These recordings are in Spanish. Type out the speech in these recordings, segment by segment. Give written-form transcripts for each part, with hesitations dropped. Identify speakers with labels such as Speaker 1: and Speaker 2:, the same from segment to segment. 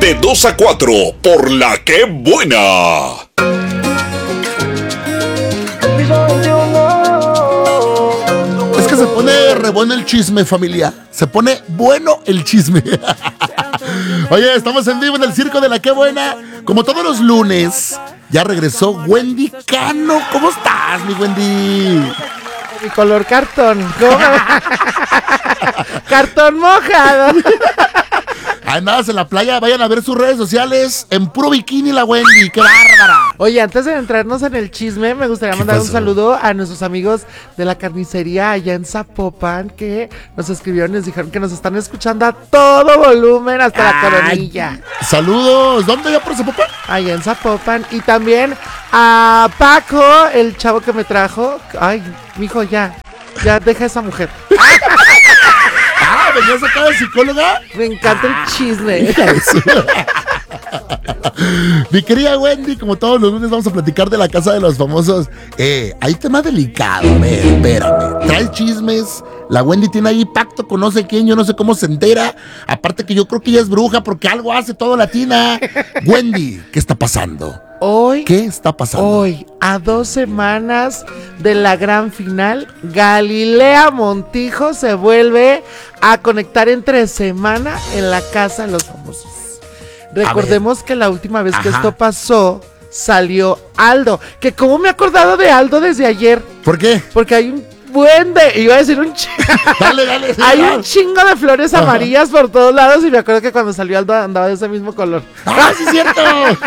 Speaker 1: de 2 a 4 por La Que Buena.
Speaker 2: Es que se pone re bueno el chisme, familia. Se pone bueno el chisme. Oye, estamos en vivo en el circo de La Que Buena. Como todos los lunes, ya regresó Wendy Cano. ¿Cómo estás, mi Wendy?
Speaker 3: Mi color cartón. ¿Cómo? Cartón mojado.
Speaker 2: Andabas en la playa, vayan a ver sus redes sociales. En puro bikini la Wendy, qué bárbara.
Speaker 3: Oye, antes de entrarnos en el chisme, me gustaría mandar un saludo a nuestros amigos de la carnicería allá en Zapopan, que nos escribieron y nos dijeron que nos están escuchando a todo volumen hasta la coronilla.
Speaker 2: Saludos, ¿dónde ya por Zapopan?
Speaker 3: Allá en Zapopan. Y también a Paco, el chavo que me trajo. Ay, mijo, ya deja a esa mujer.
Speaker 2: ¿Venías acá de psicóloga?
Speaker 3: Me encanta el chisme.
Speaker 2: Mi querida Wendy, como todos los lunes vamos a platicar de la Casa de los Famosos. Hay tema delicado, a ver, espérame. Trae chismes, la Wendy tiene ahí pacto con no sé quién, yo no sé cómo se entera. Aparte que yo creo que ella es bruja porque algo hace todo latina. Wendy, ¿qué está pasando? ¿Qué está pasando?
Speaker 3: Hoy, a 2 semanas de la gran final, Galilea Montijo se vuelve a conectar entre semana en la Casa de los Famosos. Recordemos que la última vez que esto pasó, salió Aldo. Que como me he acordado de Aldo desde ayer.
Speaker 2: ¿Por qué?
Speaker 3: Porque hay un iba a decir un chingo.
Speaker 2: Dale.
Speaker 3: Hay un chingo de flores amarillas por todos lados y me acuerdo que cuando salió Aldo andaba de ese mismo color.
Speaker 2: ¡Ah, sí es cierto!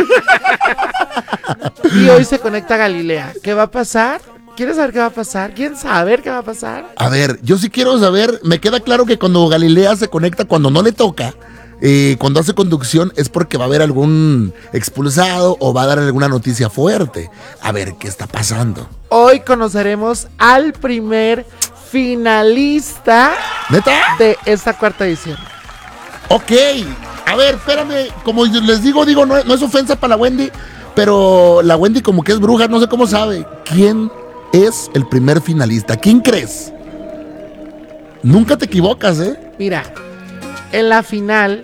Speaker 3: Y hoy se conecta Galilea. ¿Qué va a pasar? ¿Quieres saber qué va a pasar? ¿Quién sabe qué va a pasar?
Speaker 2: A ver, yo sí quiero saber. Me queda claro que cuando Galilea se conecta, cuando no le toca, cuando hace conducción, es porque va a haber algún expulsado o va a dar alguna noticia fuerte. A ver, ¿qué está pasando?
Speaker 3: Hoy conoceremos al primer finalista.
Speaker 2: ¿Neta?
Speaker 3: De esta cuarta edición.
Speaker 2: Ok, a ver, espérame. Como les digo, no es ofensa para la Wendy, pero la Wendy como que es bruja, no sé cómo sabe. ¿Quién es el primer finalista? ¿Quién crees? Nunca te equivocas, ¿eh?
Speaker 3: Mira, en la final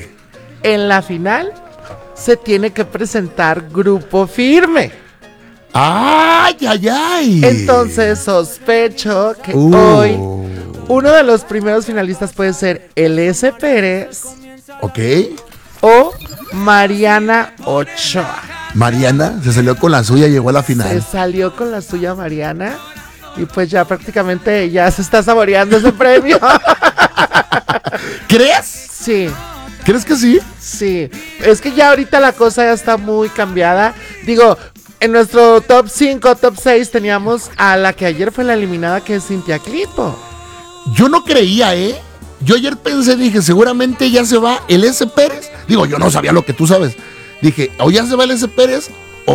Speaker 3: se tiene que presentar Grupo Firme.
Speaker 2: ¡Ay!
Speaker 3: Entonces sospecho que hoy uno de los primeros finalistas puede ser el S. Pérez.
Speaker 2: Ok.
Speaker 3: O Mariana Ochoa.
Speaker 2: Mariana se salió con la suya, llegó a la final.
Speaker 3: Se salió con la suya Mariana. Y pues ya prácticamente ya se está saboreando ese premio.
Speaker 2: ¿Crees?
Speaker 3: Sí.
Speaker 2: ¿Crees que sí?
Speaker 3: Sí. Es que ya ahorita la cosa ya está muy cambiada. Digo, en nuestro top 5, top 6 teníamos a la que ayer fue la eliminada, que es Cintia Clitbo.
Speaker 2: Yo no creía, ¿eh? Yo ayer dije, seguramente ya se va el S. Pérez. Digo, yo no sabía lo que tú sabes. Dije, o ya se va el S. Pérez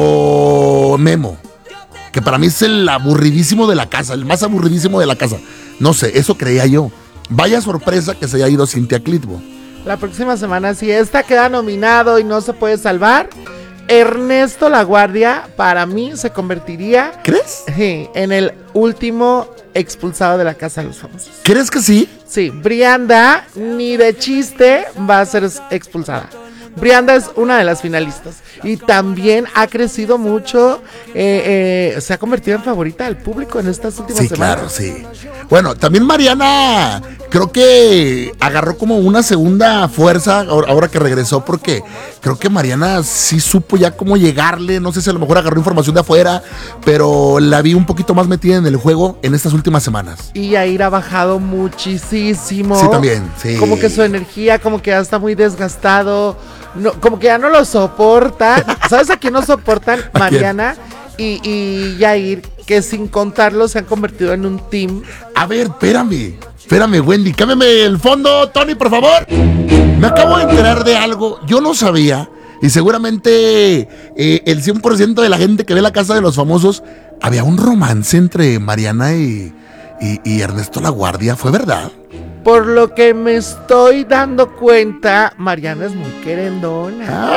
Speaker 2: o Memo. Que para mí es el aburridísimo de la casa, el más aburridísimo de la casa. No sé, eso creía yo. Vaya sorpresa que se haya ido Cintia Clitbo.
Speaker 3: La próxima semana, si esta queda nominado y no se puede salvar, Ernesto Laguardia, para mí, se convertiría...
Speaker 2: ¿Crees?
Speaker 3: Sí, en el último expulsado de la Casa de los Famosos.
Speaker 2: ¿Crees que sí?
Speaker 3: Sí, Brianda, ni de chiste, va a ser expulsada. Brianda es una de las finalistas y también ha crecido mucho, se ha convertido en favorita del público en estas últimas semanas.
Speaker 2: Sí, claro, sí. Bueno, también Mariana creo que agarró como una segunda fuerza ahora que regresó, porque creo que Mariana sí supo ya cómo llegarle, no sé si a lo mejor agarró información de afuera, pero la vi un poquito más metida en el juego en estas últimas semanas.
Speaker 3: Y Yair ha bajado muchísimo.
Speaker 2: Sí, también, sí.
Speaker 3: Como que su energía, como que ya está muy desgastado. No, como que ya no lo soporta. ¿Sabes a quién no soportan? Mariana y Yair, que sin contarlo se han convertido en un team.
Speaker 2: A ver, espérame, Wendy, cámbiame el fondo, Tony, por favor. Me acabo de enterar de algo, yo no sabía, y seguramente el 100% de la gente que ve la Casa de los Famosos, había un romance entre Mariana y Ernesto Laguardia, ¿fue verdad?
Speaker 3: Por lo que me estoy dando cuenta, Mariana es muy querendona.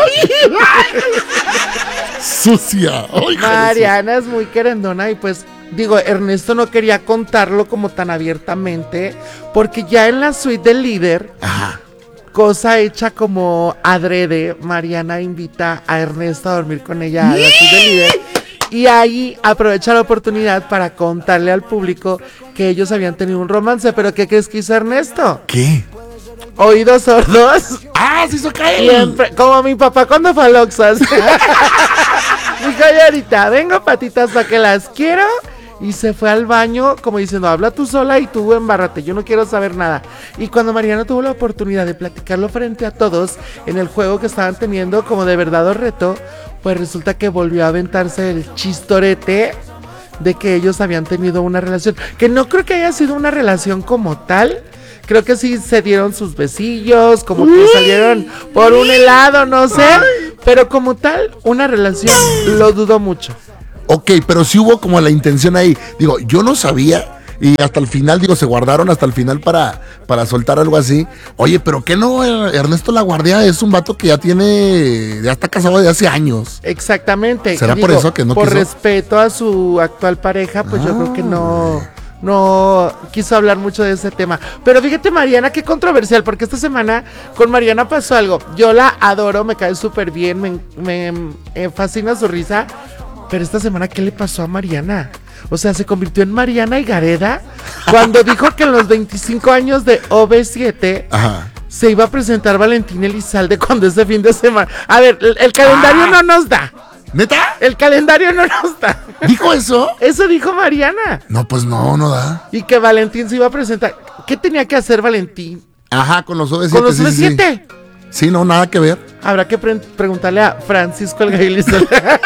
Speaker 2: Sucia. Ay,
Speaker 3: Mariana es muy querendona y pues, digo, Ernesto no quería contarlo como tan abiertamente, porque ya en la suite del líder, cosa hecha como adrede, Mariana invita a Ernesto a dormir con ella a la suite del líder. Y ahí aprovecha la oportunidad para contarle al público que ellos habían tenido un romance. ¿Pero qué crees que hizo Ernesto?
Speaker 2: ¿Qué?
Speaker 3: Oídos sordos.
Speaker 2: ¡Ah, se hizo caer!
Speaker 3: Como mi papá cuando fue al Oxxo. Dijo, "Oye, ahorita vengo patitas para que las quiero". Y se fue al baño como diciendo, habla tú sola y tú embárrate, yo no quiero saber nada. Y cuando Mariana tuvo la oportunidad de platicarlo frente a todos en el juego que estaban teniendo como de verdad o reto, pues resulta que volvió a aventarse el chistorete de que ellos habían tenido una relación. Que no creo que haya sido una relación como tal. Creo que sí se dieron sus besillos, como que salieron por un helado, no sé. Pero como tal, una relación, lo dudo mucho.
Speaker 2: Ok, pero sí hubo como la intención ahí. Digo, yo no sabía y hasta el final, digo, se guardaron hasta el final para soltar algo así. Oye, pero ¿qué no? Ernesto Laguardia es un vato que ya está casado de hace años.
Speaker 3: Exactamente.
Speaker 2: ¿Será
Speaker 3: Digo,
Speaker 2: por eso que no
Speaker 3: por
Speaker 2: quiso?
Speaker 3: respeto a su actual pareja, pues yo creo que no quiso hablar mucho de ese tema. Pero fíjate, Mariana, qué controversial, porque esta semana con Mariana pasó algo. Yo la adoro, me cae súper bien, me fascina su risa. Pero esta semana, ¿qué le pasó a Mariana? O sea, se convirtió en Mariana Higareda cuando dijo que en los 25 años de OV7 se iba a presentar Valentín Elizalde cuando ese fin de semana. A ver, el calendario no nos da.
Speaker 2: ¿Neta?
Speaker 3: El calendario no nos da.
Speaker 2: ¿Dijo eso?
Speaker 3: Eso dijo Mariana.
Speaker 2: No, pues no da.
Speaker 3: Y que Valentín se iba a presentar. ¿Qué tenía que hacer Valentín?
Speaker 2: Ajá, con los OV7.
Speaker 3: Con los OV7.
Speaker 2: Sí, no, nada que ver.
Speaker 3: Habrá que preguntarle a Francisco el Gailizal.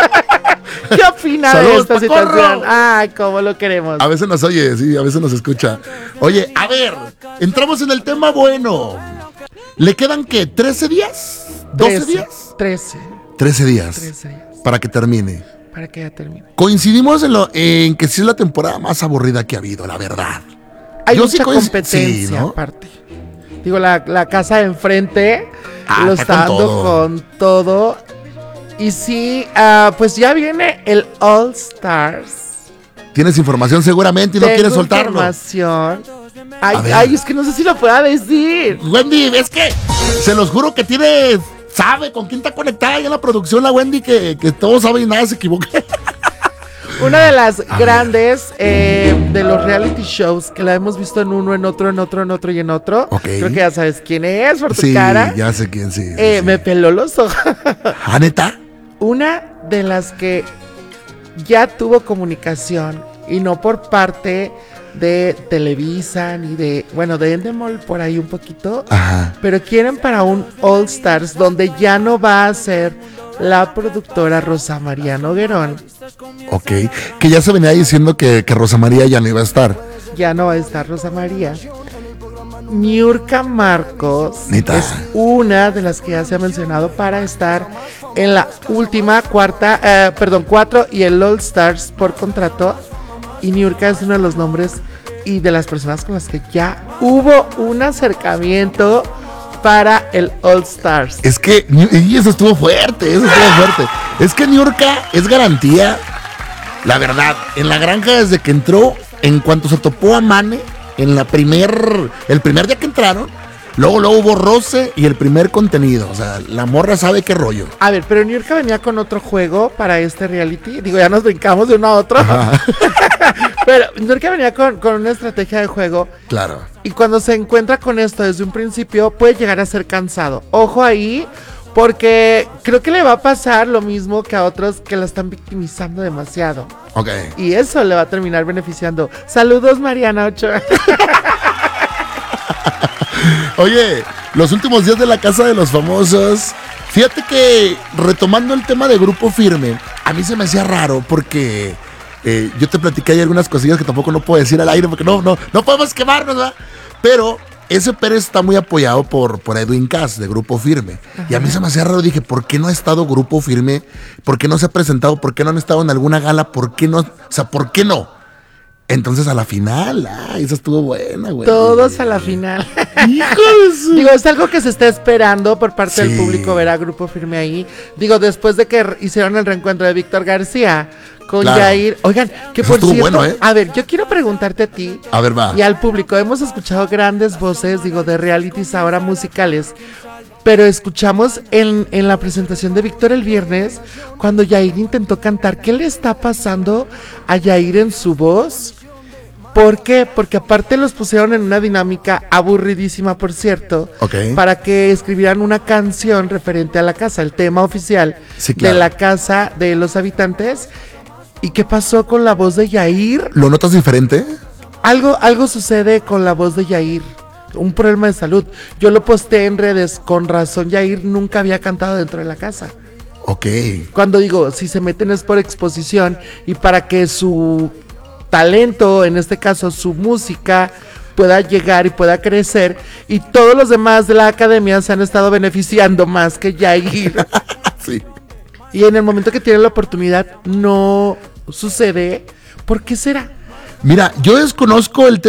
Speaker 3: ¿Qué opina
Speaker 2: Saludos,
Speaker 3: de esta
Speaker 2: Pacorro.
Speaker 3: situación? Ay, cómo lo queremos.
Speaker 2: A veces nos oye, sí, a veces nos escucha. Oye, a ver, entramos en el tema bueno. ¿Le quedan qué? ¿13 días? ¿12 días?
Speaker 3: 13
Speaker 2: días.
Speaker 3: 13 días.
Speaker 2: Para que termine.
Speaker 3: Para que ya termine.
Speaker 2: Coincidimos en que sí es la temporada más aburrida que ha habido, la verdad.
Speaker 3: Hay
Speaker 2: Yo
Speaker 3: mucha
Speaker 2: sí
Speaker 3: competencia,
Speaker 2: sí, ¿no?
Speaker 3: aparte. Digo, la casa de enfrente lo
Speaker 2: está
Speaker 3: está
Speaker 2: con
Speaker 3: dando
Speaker 2: todo.
Speaker 3: con todo. Y sí, pues ya viene el All Stars.
Speaker 2: Tienes información seguramente y no
Speaker 3: Tengo
Speaker 2: quieres soltarlo.
Speaker 3: información.
Speaker 2: A ver.
Speaker 3: Ay, es que no sé si lo pueda decir.
Speaker 2: Wendy, es que se los juro que sabe con quién está conectada ya en la producción la Wendy, que todo sabe y nada se equivoca.
Speaker 3: Una de las grandes de los reality shows que la hemos visto en uno, en otro y en otro.
Speaker 2: Ok.
Speaker 3: Creo que ya sabes quién es por tu
Speaker 2: Sí,
Speaker 3: cara.
Speaker 2: ya sé quién, sí.
Speaker 3: Me peló los ojos.
Speaker 2: ¿Ah, neta?
Speaker 3: Una de las que ya tuvo comunicación y no por parte de Televisa ni de, bueno, de Endemol por ahí un poquito.
Speaker 2: Ajá.
Speaker 3: Pero quieren para un All Stars donde ya no va a ser la productora Rosa María Noguerón.
Speaker 2: Ok. Que ya se venía diciendo que Rosa María ya no iba a estar.
Speaker 3: Ya no va a estar Rosa María. Niurka Marcos
Speaker 2: ¿Neta?
Speaker 3: es una de las que ya se ha mencionado para estar en la última 4 y el All Stars por contrato. Y Niurka es uno de los nombres y de las personas con las que ya hubo un acercamiento para el All Stars.
Speaker 2: Es que, y eso estuvo fuerte, Es que Niurka es garantía, la verdad, en la granja desde que entró, en cuanto se topó a Mane, el primer día que entraron, luego hubo roce y el primer contenido, o sea, la morra sabe qué rollo.
Speaker 3: A ver, pero Niurka venía con otro juego para este reality. Digo, ya nos brincamos de uno a otro. Pero Niurka venía con una estrategia de juego.
Speaker 2: Claro.
Speaker 3: Y cuando se encuentra con esto desde un principio, puede llegar a ser cansado. Ojo ahí, porque creo que le va a pasar lo mismo que a otros que la están victimizando demasiado.
Speaker 2: Ok.
Speaker 3: Y eso le va a terminar beneficiando. Saludos, Mariana Ochoa.
Speaker 2: Oye, los últimos días de la Casa de los Famosos. Fíjate que, retomando el tema de Grupo Firme, a mí se me hacía raro porque yo te platiqué ahí algunas cosillas que tampoco no puedo decir al aire porque no podemos quemarnos, ¿verdad? Pero ese Pérez está muy apoyado por Edwin Cass de Grupo Firme. Ajá. Y a mí se me hacía raro, dije, ¿por qué no ha estado Grupo Firme? ¿Por qué no se ha presentado? ¿Por qué no han estado en alguna gala? ¿Por qué no? O sea, ¿por qué no? Entonces a la final, esa estuvo buena, güey.
Speaker 3: Todos a la final.
Speaker 2: Hijo de su...
Speaker 3: Digo, es algo que se está esperando por parte
Speaker 2: Sí.
Speaker 3: del público ver a Grupo Firme ahí. Digo, después de que hicieron el reencuentro de Víctor García con
Speaker 2: Claro.
Speaker 3: Yair. Oigan, que
Speaker 2: Eso
Speaker 3: por
Speaker 2: estuvo
Speaker 3: cierto,
Speaker 2: bueno, ¿eh?
Speaker 3: a ver, yo quiero preguntarte a ti
Speaker 2: A ver, va.
Speaker 3: y al público. Hemos escuchado grandes voces, digo, de realities ahora musicales. Pero escuchamos en la presentación de Víctor el viernes, cuando Yair intentó cantar. ¿Qué le está pasando a Yair en su voz? ¿Por qué? Porque aparte los pusieron en una dinámica aburridísima, por cierto,
Speaker 2: Ok.
Speaker 3: para que escribieran una canción referente a la casa, el tema oficial
Speaker 2: Sí, claro.
Speaker 3: de la casa de los habitantes. ¿Y qué pasó con la voz de Yair?
Speaker 2: ¿Lo notas diferente?
Speaker 3: Algo sucede con la voz de Yair. Un problema de salud. Yo lo posté en redes. Con razón, Yair nunca había cantado dentro de la casa.
Speaker 2: Ok.
Speaker 3: Cuando digo, si se meten es por exposición y para que su talento, en este caso su música, pueda llegar y pueda crecer. Y todos los demás de la academia se han estado beneficiando más que Yair.
Speaker 2: Sí.
Speaker 3: Y en el momento que tienen la oportunidad no sucede. ¿Por qué será?
Speaker 2: Mira, yo desconozco el tema